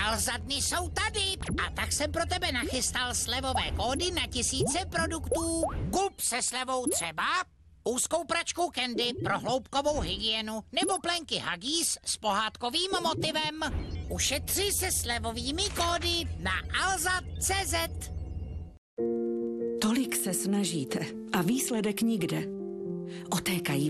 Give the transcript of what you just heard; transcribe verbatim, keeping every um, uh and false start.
Alza-dny jsou tady a tak jsem pro tebe nachystal slevové kódy na tisíce produktů. Kup se slevou třeba úzkou pračku Candy pro hloubkovou hygienu nebo plenky Huggies s pohádkovým motivem. Ušetři se slevovými kódy na alza tečka cé zet. Tolik se snažíte a výsledek nikde. Otékají